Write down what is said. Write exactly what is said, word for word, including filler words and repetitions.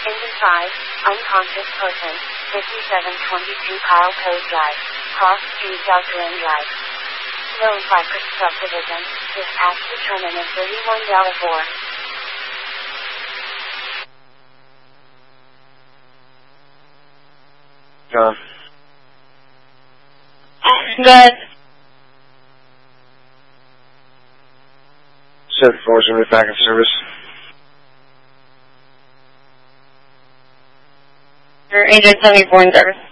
Engine five, unconscious person, fifty-seven twenty-two Kyle Cove Drive, Cross Street, Delta Drive. Known Cypress Subdivision, dispatch to terminus thirty-one Delta four. John. Good. Set force and back in service. Your Agent seventy-four in service.